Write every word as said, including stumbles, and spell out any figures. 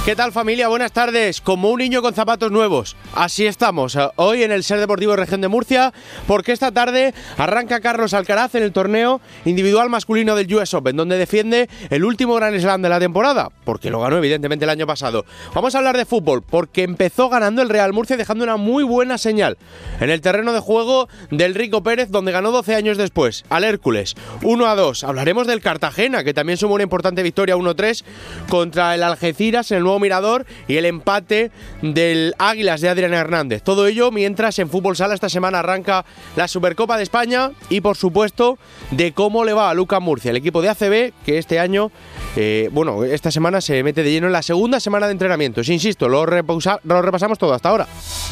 ¿Qué tal, familia? Buenas tardes. Como un niño con zapatos nuevos. Así estamos hoy en el Ser Deportivo Región de Murcia, porque esta tarde arranca Carlos Alcaraz en el torneo individual masculino del U S Open, donde defiende el último Grand Slam de la temporada, porque lo ganó evidentemente el año pasado. Vamos a hablar de fútbol, porque empezó ganando el Real Murcia, dejando una muy buena señal en el terreno de juego del Rico Pérez, donde ganó doce años después al Hércules, uno a dos. Hablaremos del Cartagena, que también sumó una importante victoria uno tres contra el Algeciras en el nuevo Mirador, y el empate del Águilas de Adrián Hernández. Todo ello mientras en Fútbol Sala esta semana arranca la Supercopa de España y, por supuesto, de cómo le va a Lucas Murcia, el equipo de A C B, que este año, eh, bueno, esta semana se mete de lleno en la segunda semana de entrenamientos. Insisto, lo, reposa, lo repasamos todo hasta ahora.